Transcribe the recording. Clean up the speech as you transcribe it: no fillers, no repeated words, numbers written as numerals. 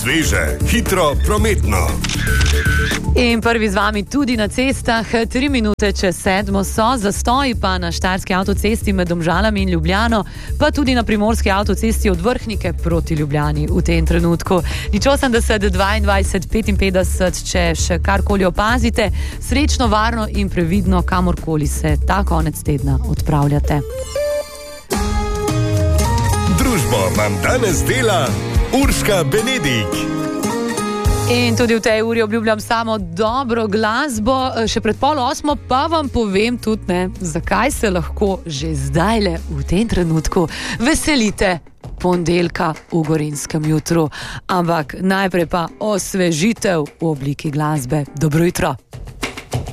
sveže, hitro, prometno. In prvi z vami tudi na cestah, 3 minute čez 7 so, zastoji pa na štajerski avtocesti med Domžalami in Ljubljano, pa tudi na primorski avtocesti od Vrhnike proti Ljubljani v tem trenutku. Nič 80, 22, 55, če še karkoli opazite, srečno, varno in previdno, kamorkoli se ta konec tedna odpravljate. Družbo vam danes dela Urška Benedik. In tudi v tej uri obljubljam samo dobro glasbo, še pred 7:30 pa vam povem tudi, zakaj se lahko že zdajle v tem trenutku veselite ponedeljka v Gorinskem jutru. Ampak najprej pa osvežitev v obliki glasbe. Dobro jutro.